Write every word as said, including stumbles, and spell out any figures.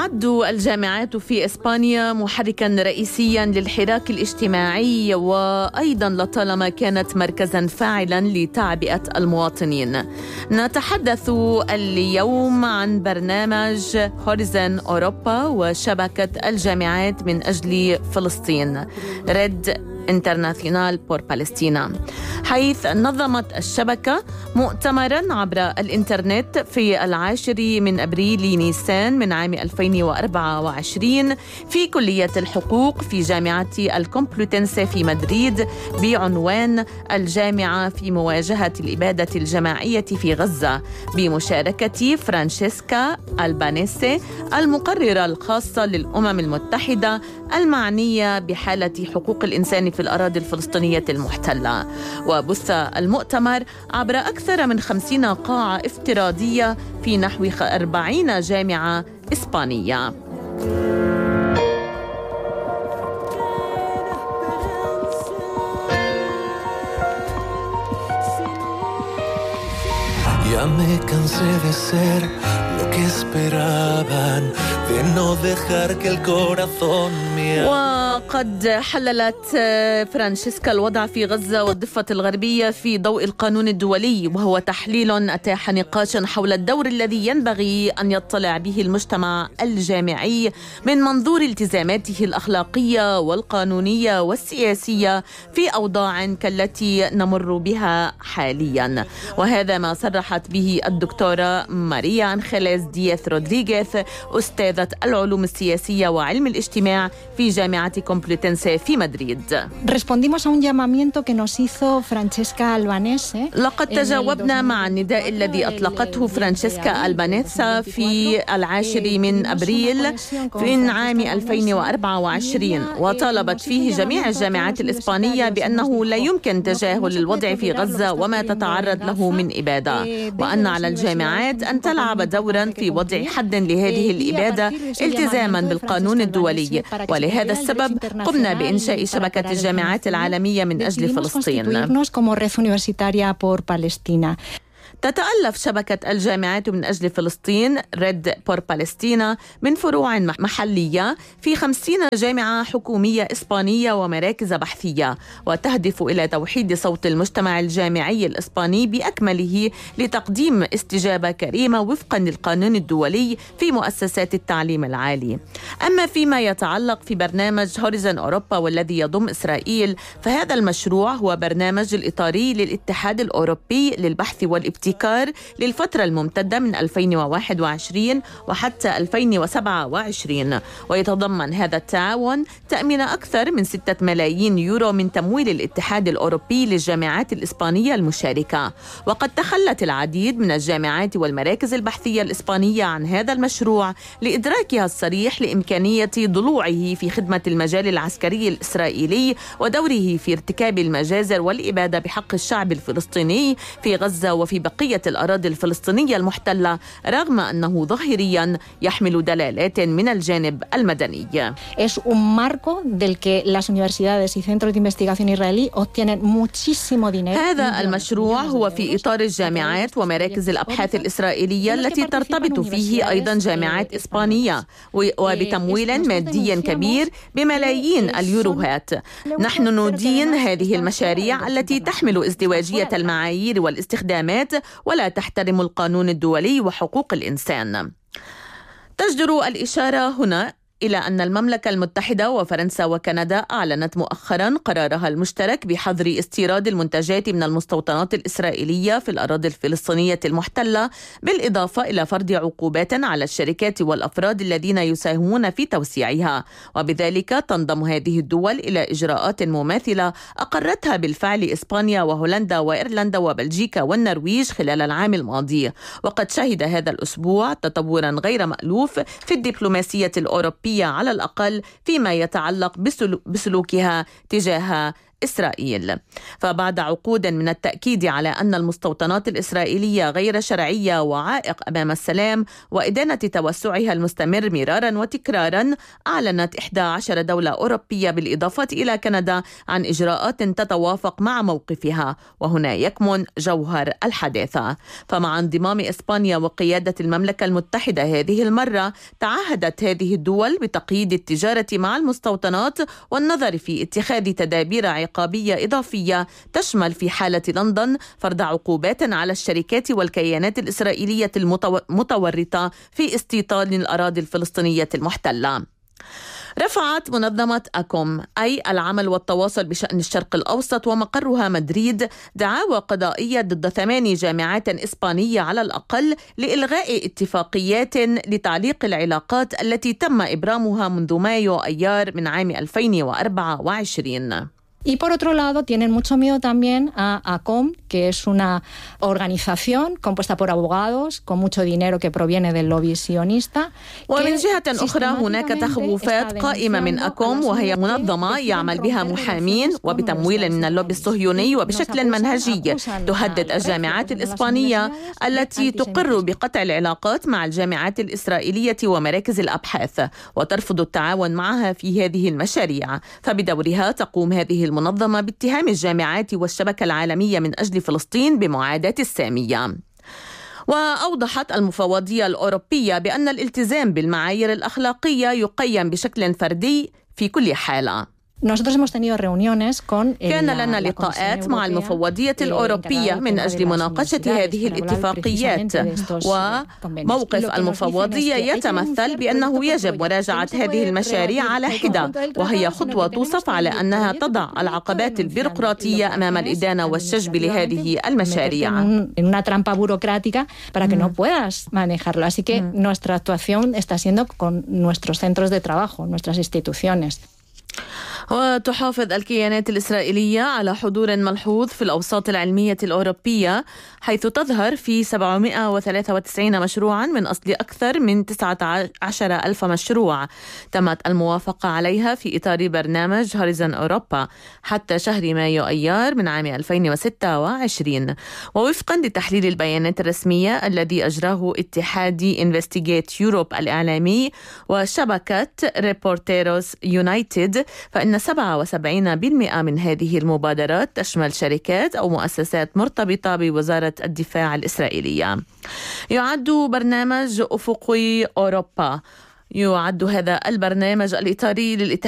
تعد الجامعات في إسبانيا محركاً رئيسياً للحراك الاجتماعي، وأيضاً لطالما كانت مركزاً فاعلاً لتعبئة المواطنين. نتحدث اليوم عن برنامج هوريزون أوروبا وشبكة الجامعات من أجل فلسطين ريد انترناسيونال بور بالستينا، حيث نظمت الشبكة مؤتمراً عبر الإنترنت في العاشر من أبريل نيسان من عام ألفين وأربعة وعشرين في كلية الحقوق في جامعة الكومبلوتنسي في مدريد بعنوان الجامعة في مواجهة الإبادة الجماعية في غزة، بمشاركة فرانشيسكا ألبانيسي المقررة الخاصة للأمم المتحدة المعنية بحالة حقوق الإنسان في الأراضي الفلسطينية المحتلة. وبث المؤتمر عبر أكثر من خمسين قاعة افتراضية في نحو أربعين جامعة إسبانية. Ya me cansé de ser lo que esperaban, de no dejar que el corazón me... وقد حللت فرانشيسكا الوضع في غزة والضفة الغربية في ضوء القانون الدولي، وهو تحليل أتاح نقاشا حول الدور الذي ينبغي أن يطلع به المجتمع الجامعي من منظور التزاماته الأخلاقية والقانونية والسياسية في أوضاع كالتي نمر بها حاليا. وهذا ما صرحت به الدكتورة ماريا أنخيليز دياث رودريغيز، أستاذة العلوم السياسية وعلم الاجتماع في جامعة كومبلوتنسي في مدريد. لقد تجاوبنا مع النداء الذي أطلقته فرانشيسكا ألبانيسا في العاشر من أبريل في عام ألفين وأربعة وعشرين، وطالبت فيه جميع الجامعات الإسبانية بأنه لا يمكن تجاهل الوضع في غزة وما تتعرض له من إبادة، وأن على الجامعات أن تلعب دورا في وضع حد لهذه الإبادة التزاما بالقانون الدولي. ولهذا السبب قمنا بإنشاء شبكة الجامعات العالمية من أجل فلسطين. تتألف شبكة الجامعات من أجل فلسطين ريد بور بالستينا من فروع محلية في خمسين جامعة حكومية إسبانية ومراكز بحثية، وتهدف إلى توحيد صوت المجتمع الجامعي الإسباني بأكمله لتقديم استجابة كريمة وفقا للقانون الدولي في مؤسسات التعليم العالي. أما فيما يتعلق في برنامج هوريزون أوروبا والذي يضم إسرائيل، فهذا المشروع هو برنامج الإطاري للاتحاد الأوروبي للبحث والابتكار للفترة الممتدة من ألفين وواحد وعشرين وحتى ألفين وسبعة وعشرين، ويتضمن هذا التعاون تأمين أكثر من ستة ملايين يورو من تمويل الاتحاد الأوروبي للجامعات الإسبانية المشاركة. وقد تخلت العديد من الجامعات والمراكز البحثية الإسبانية عن هذا المشروع لإدراكها الصريح لإمكانية ضلوعه في خدمة المجال العسكري الإسرائيلي ودوره في ارتكاب المجازر والإبادة بحق الشعب الفلسطيني في غزة وفي بقية الأراضي الفلسطينية المحتلة، رغم أنه ظاهريا يحمل دلالات من الجانب المدني. هذا المشروع هو في إطار الجامعات ومراكز الأبحاث الإسرائيلية التي ترتبط فيه أيضا جامعات إسبانية، وبتمويل مادي كبير بملايين اليوروهات. نحن ندين هذه المشاريع التي تحمل ازدواجية المعايير والاستخدامات ولا تحترم القانون الدولي وحقوق الإنسان. تجدر الإشارة هنا إلى أن المملكة المتحدة وفرنسا وكندا أعلنت مؤخرا قرارها المشترك بحظر استيراد المنتجات من المستوطنات الإسرائيلية في الأراضي الفلسطينية المحتلة، بالإضافة إلى فرض عقوبات على الشركات والأفراد الذين يساهمون في توسيعها. وبذلك تنضم هذه الدول إلى إجراءات مماثلة أقرتها بالفعل إسبانيا وهولندا وإيرلندا وبلجيكا والنرويج خلال العام الماضي. وقد شهد هذا الأسبوع تطورا غير مألوف في الدبلوماسية الأوروبية على الأقل فيما يتعلق بسلوكها تجاه إسرائيل. فبعد عقود من التأكيد على أن المستوطنات الإسرائيلية غير شرعية وعائق أمام السلام وإدانة توسعها المستمر مرارا وتكرارا، أعلنت إحدى عشرة دولة أوروبية بالإضافة إلى كندا عن إجراءات تتوافق مع موقفها، وهنا يكمن جوهر الحداثة. فمع انضمام إسبانيا وقيادة المملكة المتحدة هذه المرة، تعهدت هذه الدول بتقييد التجارة مع المستوطنات والنظر في اتخاذ تدابير عقابية إضافية تشمل في حالة لندن فرض عقوبات على الشركات والكيانات الإسرائيلية المتورطة في استيطان الأراضي الفلسطينية المحتلة. رفعت منظمة أكوم أي العمل والتواصل بشأن الشرق الأوسط ومقرها مدريد دعاوى قضائية ضد ثماني جامعات إسبانية على الأقل لإلغاء اتفاقيات لتعليق العلاقات التي تم إبرامها منذ مايو أيار من عام ألفين وأربعة وعشرين. Y por otro lado, tienen mucho miedo también a ACOM, que es una organización compuesta por abogados con mucho dinero que proviene del lobby sionista. ومن جهة أخرى هناك تخوفات قائمة من أكوم، وهي منظمة يعمل بها محامين وبتمويل من اللوبي الصهيوني، وبشكل منهجي تهدد الجامعات الإسبانية التي تقر بقطع العلاقات مع الجامعات الإسرائيلية ومراكز الأبحاث وترفض التعاون معها في هذه المشاريع. فبدورها تقوم هذه المنظمة باتهام الجامعات والشبكة العالمية من أجل فلسطين بمعاداة السامية. وأوضحت المفوضية الأوروبية بأن الالتزام بالمعايير الأخلاقية يقيم بشكل فردي في كل حالة. كان لنا لقاءات مع المفوضية الأوروبية من أجل مناقشة هذه الاتفاقيات، وموقف المفوضية يتمثل بأنه يجب مراجعة هذه المشاريع على حدة، وهي خطوة توصف على أنها تضع العقبات البيروقراطية أمام الإدانة والشجب لهذه المشاريع. وتحافظ الكيانات الإسرائيلية على حضور ملحوظ في الأوساط العلمية الأوروبية، حيث تظهر في سبعمائة وثلاثة وتسعين مشروعا من أصل أكثر من تسعة عشر ألف مشروع تمت الموافقة عليها في إطار برنامج هوريزون أوروبا حتى شهر مايو أيار من عام ألفين وستة وعشرين. ووفقا لتحليل البيانات الرسمية الذي أجراه اتحادي إنفستيغيت يوروب الإعلامي وشبكة ريبورتيروس يونايتد، فإن سبعة وسبعين بالمئة من هذه المبادرات تشمل شركات أو مؤسسات مرتبطة بوزارة الدفاع الإسرائيلية. يعد برنامج أفقي أوروبا يعد هذا البرنامج الإطاري للاتحاد